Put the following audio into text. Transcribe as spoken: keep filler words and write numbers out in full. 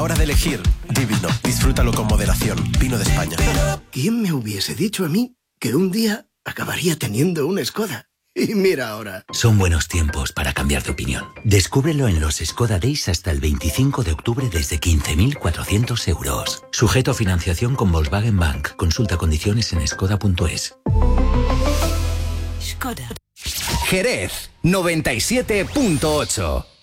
hora de elegir, Divino. Disfrútalo con moderación. Vino de España. ¿Quién me hubiese dicho a mí que un día acabaría teniendo un Skoda? Y mira ahora. Son buenos tiempos para cambiar de opinión. Descúbrelo en los Skoda Days hasta el veinticinco de octubre desde quince mil cuatrocientos euros. Sujeto a financiación con Volkswagen Bank. Consulta condiciones en skoda punto es. Jerez noventa y siete punto ocho.